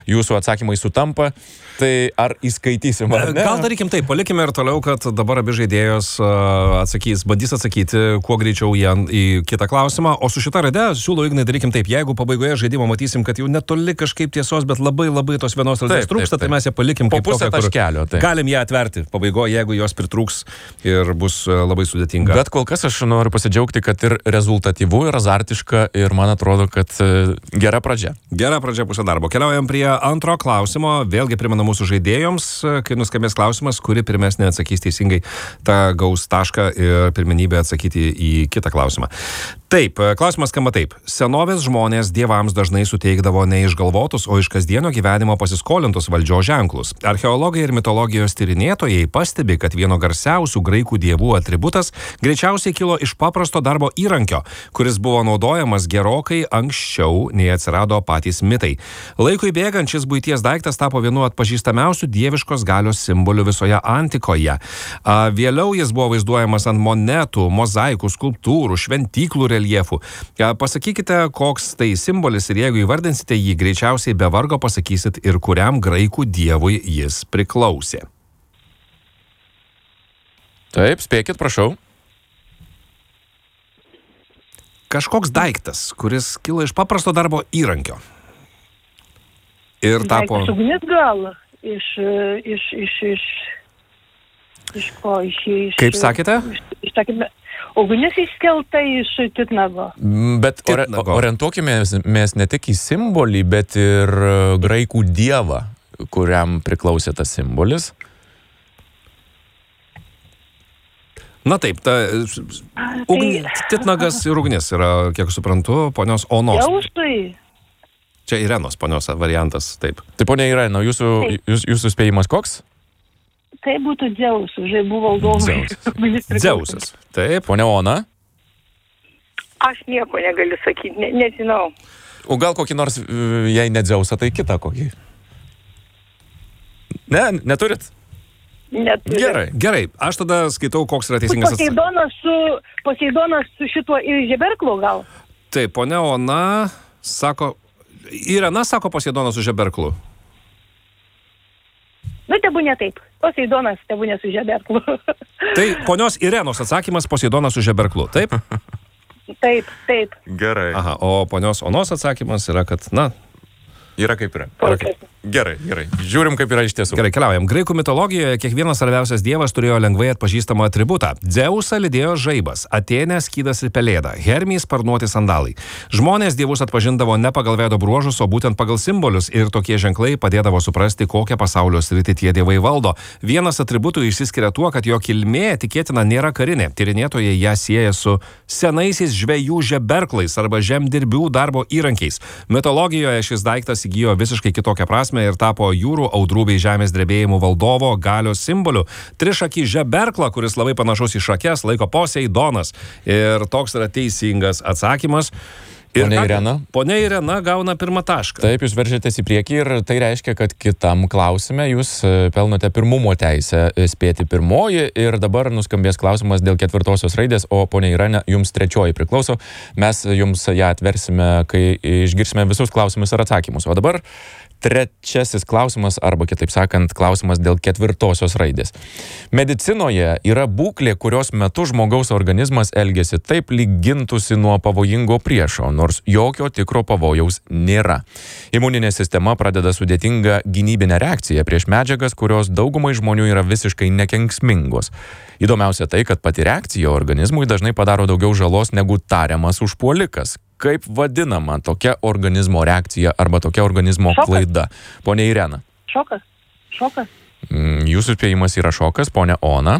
jūsų atsakymai sutampa, tai ar įskaitysim ar ne? Gal darykim taip, palikime ir toliau, kad dabar abi žaidėjos bandys atsakyti kuo greičiau į kitą klausimą, o su šita raide siūlau, Ignai, darykim taip, jeigu pabaigoje žaidimo matysim, kad jau netoli kažkaip tiesos, bet labai tos vienos raidės trūksta, tai mes ją palikim po pusę taškelio. Galim ją atverti pabaigoje, jeigu jos pritrūks ir bus labai sudėtinga. Bet kol kas aš noriu pasidžiaugti, kad ir rezultatyvu, ir azartiška, ir man atrodo, kad gera pradžia. Gera pradžia pusė darbo. Keliaujam prie antro klausimo. Vėlgi primenu mūsų žaidėjoms, kai nuskambės klausimas, kuri pirmesnė atsakys teisingai, ta gaus tašką ir pirmenybę atsakyti į kitą klausimą. Taip, klausimas skamba taip. Senovės žmonės dievams dažnai suteikdavo ne išgalvotus, o iš kasdienio gyvenimo pasiskolintus valdžios ženklus. Archeologai ir mitologijos tyrinėtojai pastebi, kad vieno garsiausių graikų dievų atributas greičiausiai kilo iš paprasto darbo įrankio, kuris buvo naudojamas gerokai anksčiau nei atsirado patys mitai. Laikui bėgant šis buities daiktas tapo vienu atpažįstamiausių dieviškos galios simbolių visoje antikoje. Vėliau jis buvo vaizduojamas ant monetų, mozaikų, skulptūrų, šventyklų reljefų. Pasakykite, koks tai simbolis ir jeigu įvardinsite jį, greičiausiai be vargo pasakysit ir kuriam graikų dievui jis priklausė. Taip, spėkit, prašau. Kažkoks daiktas, kuris kilo iš paprasto darbo įrankio. Ir tapo... Ugnis gal? Iš ko? Kaip sakėte? Ugnis iškelta iš titnago. Bet orientuokimės ne tik į simbolį, bet ir graikų dievą, kuriam priklausė tas simbolis. Na taip, titnagas ir ugnis yra, kiek suprantu, ponios Onos. Dzeusui. Čia Irenos ponios variantas, taip. Tai ponia Irena, jūsų spėjimas koks? Tai būtų Dzeusų, žaibų valdovai. Dzeusas, taip. Ponia Ona? Aš nieko negaliu sakyti, nežinau. O gal kokį nors, jei ne Dzeusą, tai kitą kokį? Ne, neturit? Neturiu. Gerai. Aš tada skaitau, koks yra teisingas Poseidonas su šituo ir žeberklu gal? Taip, ponia Ona sako... Irena sako Poseidonas su žeberklu. Nu, tebūnė taip. Poseidonas tebūnė su žeberklu. Tai ponios Irenos atsakymas Poseidonas su žeberklu, taip? Taip. Gerai. Aha, o ponios Onos atsakymas yra, kad, yra kaip yra. Gerai. Žiūrim, kaip yra iš tiesų. Gerai, keliaujam. Graikų mitologijoje kiekvienas svarbiausias dievas turėjo lengvai atpažįstamą atributą. Dzeusą lydėjo žaibas, Atėnę skydas ir pelėda, Hermijai sparnuoti sandalai. Žmonės dievus atpažindavo ne pagal veido bruožus, o būtent pagal simbolius ir tokie ženklai padėdavo suprasti, kokią pasaulio sritį tie dievai valdo. Vienas atributų išsiskiria tuo, kad jo kilmė tikėtina nėra karinė. Tyrinėtojai ją sieja su senaisiais žvejų žeberklais arba žemdirbių darbo įrankiais. Mitologijoje šis daiktas įgijo visiškai kitokią prasmę ir tapo jūrų, audrų bei žemės drebėjimų valdovo galios simboliu. Trišakį žeberklą, kuris labai panašus į šakes, laiko Poseidonas. Ir toks yra teisingas atsakymas. Ponia Irena gauna pirmą tašką. Taip, jūs veržėtės į priekį ir tai reiškia, kad kitam klausime jūs pelnote pirmumo teisę spėti pirmoji ir dabar nuskambės klausimas dėl ketvirtosios raidės, o ponia Irena jums trečioji priklauso. Mes jums ją atversime, kai išgirsime visus klausimus ir atsakymus. O dabar trečiasis klausimas, arba kitaip sakant, klausimas dėl ketvirtosios raidės. Medicinoje yra būklė, kurios metu žmogaus organizmas elgiasi taip, lyg gintųsi nuo pavojingo priešo, nors jokio tikro pavojaus nėra. Imuninė sistema pradeda sudėtingą gynybinę reakciją prieš medžiagas, kurios daugumai žmonių yra visiškai nekenksmingos. Įdomiausia tai, kad pati reakcija organizmui dažnai padaro daugiau žalos negu tariamas užpuolikas. Kaip vadinama tokia organizmo reakcija arba tokia organizmo klaida? Ponia Irena. Šokas. Jūsų spėjimas yra šokas, ponia Ona.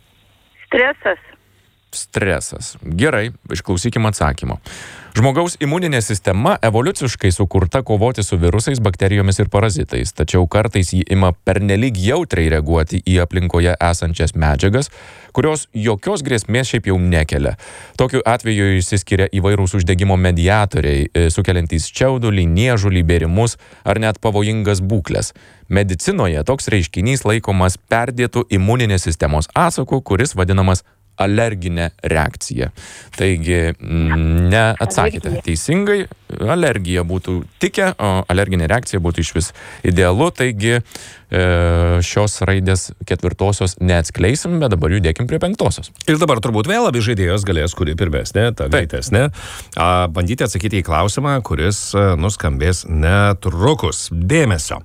Stresas. Gerai, išklausykime atsakymo. Žmogaus imuninė sistema evoliuciškai sukurta kovoti su virusais, bakterijomis ir parazitais, tačiau kartais jį ima pernelyg jautriai reaguoti į aplinkoje esančias medžiagas, kurios jokios grėsmės šiaip jau nekelia. Tokiu atveju išsiskiria įvairūs uždegimo mediatoriai, sukeliantys čiaudulį, niežulį, bėrimus ar net pavojingas būkles. Medicinoje toks reiškinys laikomas perdėtų imuninės sistemos atsaku, kuris vadinamas alerginė reakcija. Taigi, neatsakėte teisingai, alergija būtų tikę, o alerginė reakcija būtų iš vis idealu, taigi šios raidės 4 neatskleisim, bet dabar judėkim prie 5. Ir dabar turbūt vėl abi žaidėjos galės, kuri pirmesnė, ta greitesnė, bandyti atsakyti į klausimą, kuris nuskambės netrukus. Dėmesio.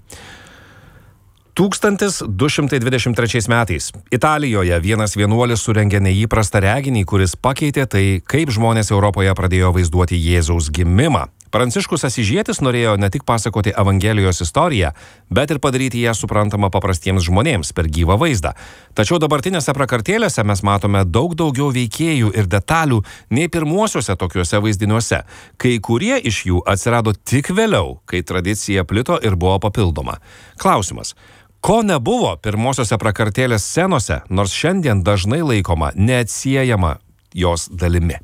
1223 metais Italijoje vienas vienuolis surengė neįprastą reginį, kuris pakeitė tai, kaip žmonės Europoje pradėjo vaizduoti Jėzaus gimimą. Pranciškus Asyžietis norėjo ne tik pasakoti Evangelijos istoriją, bet ir padaryti ją suprantamą paprastiems žmonėms per gyvą vaizdą. Tačiau dabartinėse prakartėlėse mes matome daug daugiau veikėjų ir detalių nei pirmuosiuose tokiuose vaizdiniuose. Kai kurie iš jų atsirado tik vėliau, kai tradicija plito ir buvo papildoma. Klausimas. Ko nebuvo pirmosiuose prakartėlės scenose, nors šiandien dažnai laikoma neatsiejama jos dalimi?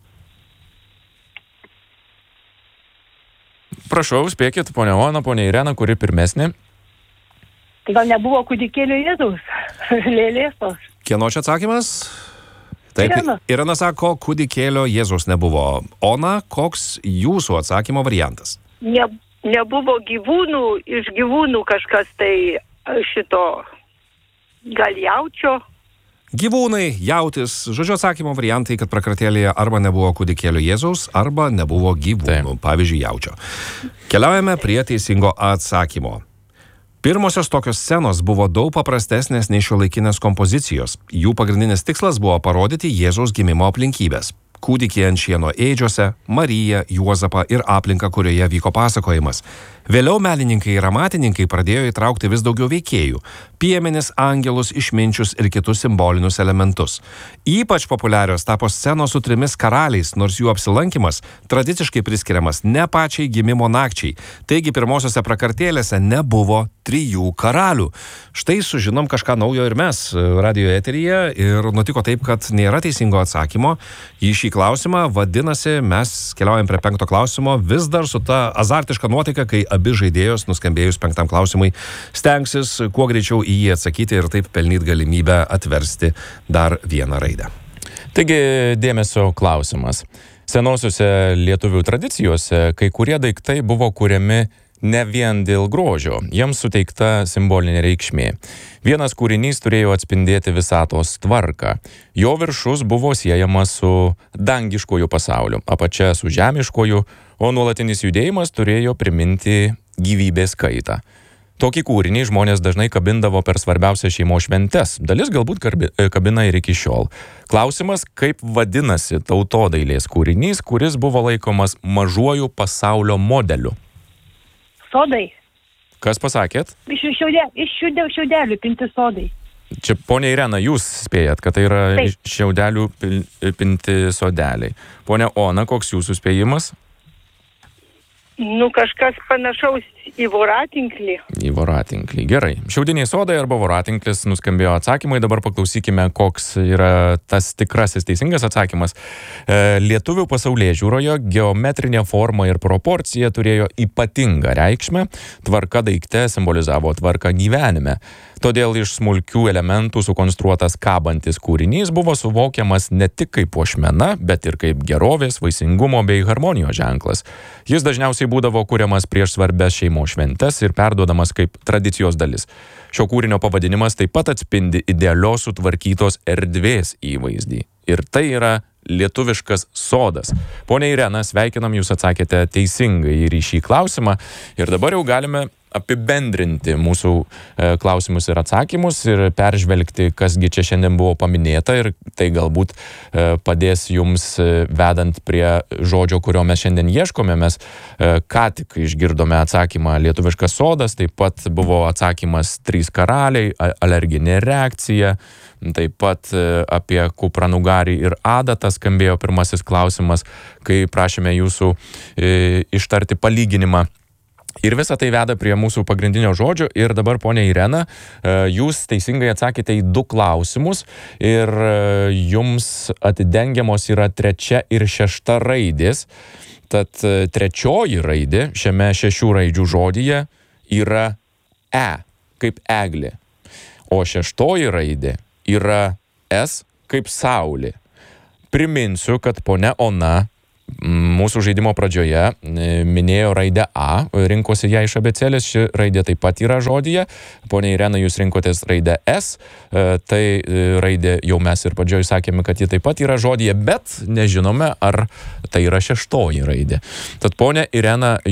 Prašau, spėkit, ponia Ona, ponia Irena, kuri pirmesnė? Gal nebuvo kūdikėlio Jėzaus? Lėlės tos. Kieno čia atsakymas? Taip, Irena sako, kūdikėlio Jėzaus nebuvo. Ona, koks jūsų atsakymo variantas? Nebuvo gyvūnų, iš gyvūnų kažkas tai šito gal jaučio. Gyvūnai, jautis, žodžiu atsakymo variantai, kad prakartėlėje arba nebuvo kūdikėlio Jėzaus, arba nebuvo gyvūnų, pavyzdžiui, jaučio. Keliaujame prie teisingo atsakymo. Pirmosios tokios scenos buvo daug paprastesnės nei šiuolaikinės kompozicijos. Jų pagrindinis tikslas buvo parodyti Jėzaus gimimo aplinkybės. Kūdikį ant šieno ėdžiose, Mariją, Juozapą ir aplinką, kurioje vyko pasakojimas. Vėliau menininkai ir amatininkai pradėjo įtraukti vis daugiau veikėjų – piemenis, angelus, išminčius ir kitus simbolinius elementus. Ypač populiarios tapo scenos su 3 karaliais, nors jų apsilankimas tradiciškai priskiriamas ne pačiai gimimo nakčiai. Taigi pirmosiuose prakartėlėse nebuvo 3 karalių. Štai sužinom kažką naujo ir mes radijo eteryje ir nutiko taip, kad nėra teisingo atsakymo į šį klausimą. Vadinasi, mes keliaujam prie 5 klausimo vis dar su ta azartiška nuotaika, kai abi žaidėjos nuskambėjus 5 klausimui stengsis kuo greičiau į jį atsakyti ir taip pelnyti galimybę atversti dar vieną raidę. Taigi dėmesio klausimas. Senosiuose lietuvių tradicijose kai kurie daiktai buvo kuriami ne vien dėl grožio, jiems suteikta simbolinė reikšmė. Vienas kūrinys turėjo atspindėti visatos tvarką. Jo viršus buvo siejamas su dangiškoju pasauliu, apačia su žemiškoju, o nuolatinis judėjimas turėjo priminti gyvybės kaitą. Tokį kūrinį žmonės dažnai kabindavo per svarbiausias šeimos šventes. Dalis galbūt kabina ir iki šiol. Klausimas, kaip vadinasi tautodailės kūrinys, kuris buvo laikomas mažuoju pasaulio modeliu? Sodai. Kas pasakėt? Iš šiaudelių pinti sodai. Čia, ponia Irena, jūs spėjat, kad tai yra iš šiaudelių pinti sodeliai. Ponia Ona, koks jūsų spėjimas? Kažkas panašaus į voratinklį. Į voratinklį. Gerai. Šiaudiniai sodai arba voratinklis nuskambėjo atsakymai. Dabar paklausykime, koks yra tas tikrasis teisingas atsakymas. Lietuvių pasaulėžiūroje geometrinė forma ir proporcija turėjo ypatingą reikšmę. Tvarka daikte simbolizavo tvarką gyvenime. Todėl iš smulkių elementų sukonstruotas kabantis kūrinys buvo suvokiamas ne tik kaip puošmena, bet ir kaip gerovės, vaisingumo bei harmonijos ženklas. Jis dažniausiai būdavo kuriamas prieš svarbias šeimos šventes ir perduodamas kaip tradicijos dalis. Šio kūrinio pavadinimas taip pat atspindi idealios sutvarkytos erdvės įvaizdį. Ir tai yra lietuviškas sodas. Pone Irena, sveikinam, jūs atsakėte teisingai ir į šį klausimą. Ir dabar jau galime apibendrinti mūsų klausimus ir atsakymus ir peržvelgti, kasgi čia šiandien buvo paminėta, ir tai galbūt padės jums vedant prie žodžio, kurio mes šiandien ieškome. Mes ką tik išgirdome atsakymą lietuviškas sodas, taip pat buvo atsakymas 3 karaliai, alerginė reakcija, taip pat apie kupranugarį ir adatą skambėjo pirmasis klausimas, kai prašėme jūsų ištarti palyginimą. Ir visa tai veda prie mūsų pagrindinio žodžio. Ir dabar, ponia Irena, jūs teisingai atsakėte į 2 klausimus ir jums atidengiamos yra 3 ir 6 raidės. Tad 3 raidė šiame 6 raidžių žodyje yra E, kaip eglė. O 6 raidė yra S, kaip saulė. priminsiu, kad ponia Ona mūsų žaidimo pradžioje minėjo raidę A, rinkosi ją iš abėcėlės, ši raidė taip pat yra žodyje. Ponia Irena, jūs rinkotės raidę S, tai raidė jau mes ir pradžioje sakėme, kad ji taip pat yra žodyje, bet nežinome, ar tai yra 6 raidė. Tad ponia Irena,